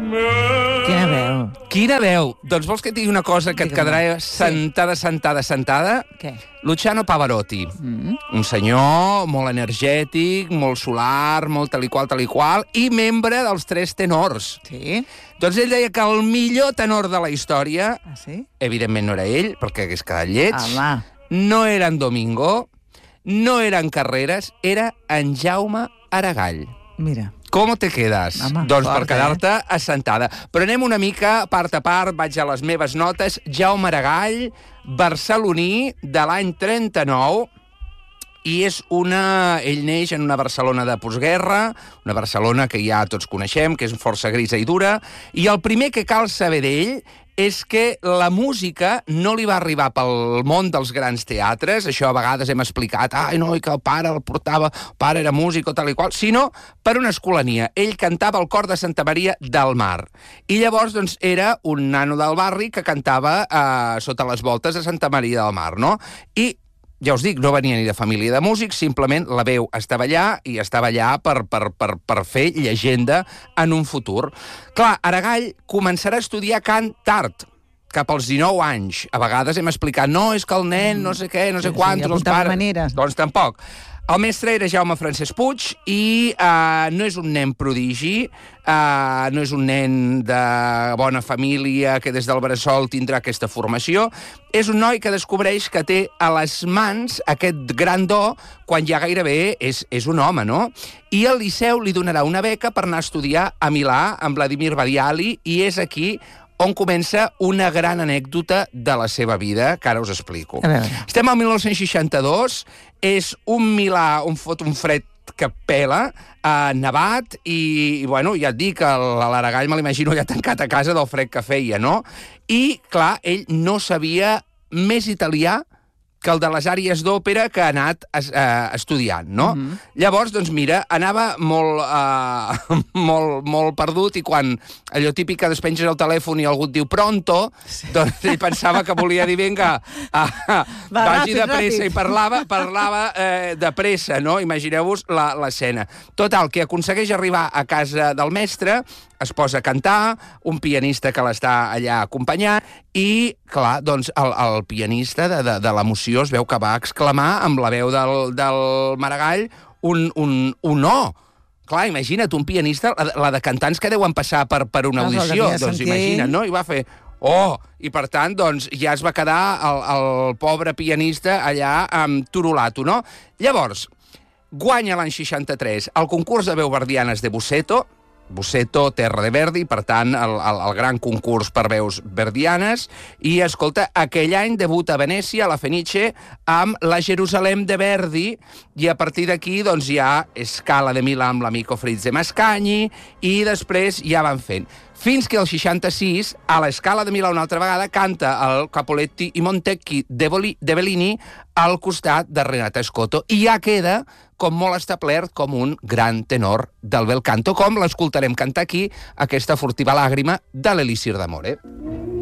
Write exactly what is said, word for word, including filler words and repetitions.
Quina veu. Quina veu? Doncs vols que et digui una cosa que et quedarà sentada, sentada, sentada? Què? Luciano Pavarotti. Mm. Un senyor molt energètic, molt solar, molt tal i qual, tal i qual, i membre dels Tres Tenors. Sí? Doncs ell deia que el millor tenor de la història, Ah, sí? evidentment no era ell, perquè hagués quedat lleig, Home. no era en Domingo, no era en Carreras, era en Jaume Aragall. Mira. Com te quedes? Home, doncs fort, per quedar-te assentada. Però anem una mica part a part, vaig a les meves notes. Jaume Aragall, barceloní, de l'any trenta-nou, i és una... Ell neix en una Barcelona de postguerra, una Barcelona que ja tots coneixem, que és força grisa i dura, i el primer que cal saber d'ell és que la música no li va arribar pel món dels grans teatres, això a vegades hem explicat, ai, no, i que el pare el portava, el pare era músic o tal i qual, sinó per una escolania. Ell cantava al cor de Santa Maria del Mar. I llavors, doncs, era un nano del barri que cantava eh, sota les voltes de Santa Maria del Mar, no? I ja us dic, no venia ni de família de músics, simplement la veu estava allà i estava allà per, per, per, per fer llegenda en un futur. Clar, Aragall començarà a estudiar cant tard, cap als dinou anys. A vegades hem explicat, no, és que el nen, no sé què, no sé Sí, sí, quantos, els apuntava pares... maneres. Doncs tampoc. El mestre era Jaume Francesc Puig i uh, no és un nen prodigi, uh, no és un nen de bona família que des del bressol tindrà aquesta formació. És un noi que descobreix que té a les mans aquest gran do quan ja gairebé és, és un home, no? I el Liceu li donarà una beca per anar a estudiar a Milà amb Vladimir Badiali i és aquí on comença una gran anècdota de la seva vida, que ara us explico. A veure. Estem al dinou seixanta-dos, és un Milà, un fot un fred que pela, eh, nevat, i, i, bueno, ja et dic, l'Aragall me l'imagino ja tancat a casa del fred que feia, no? I, clar, ell no sabia més italià que el de les àries d'òpera que ha anat es, eh, estudiant, no? Mm -hmm. Llavors, doncs mira, anava molt, eh, molt, molt perdut i quan allò típic que despenges el telèfon i algú et diu pronto, sí. Doncs ell pensava que volia dir, vinga, ah, Va, vagi ràpid, de pressa, ràpid. i parlava, parlava eh, de pressa, no? Imagineu-vos l'escena. Total, que aconsegueix arribar a casa del mestre, es posa a cantar, un pianista que l'està allà acompanyant, i, clar, doncs, el, el pianista de, de, de l'emoció es veu que va exclamar amb la veu del, del Maragall un, un, un no. Clar, imagina't, un pianista, la, la de cantants que deuen passar per, per una Doncs el audició, devia doncs sentir. imagina't, no? I va fer... Oh! I, per tant, doncs, ja es va quedar el, el pobre pianista allà amb Turulato, no? Llavors, guanya l'any seixanta-tres el concurs de veu verdianes de Busseto, Busseto, Terra de Verdi, per tant, el, el, el gran concurs per veus verdianes, i, escolta, aquell any debuta a Venècia, a la Fenice, amb la Jerusalem de Verdi, i a partir d'aquí, doncs, ja Scala de Milà amb l'Amico Fritz de Mascagni, i després ja van fent. Fins que el seixanta-sis, a l'Escala de Milà una altra vegada, canta el Capoletti i Montecchi de, Boli, de Bellini al costat de Renata Scotto, i ja queda com molt establert com un gran tenor del bel canto, com l'escoltarem cantar aquí, aquesta furtiva làgrima de l'Elísir d'Amore.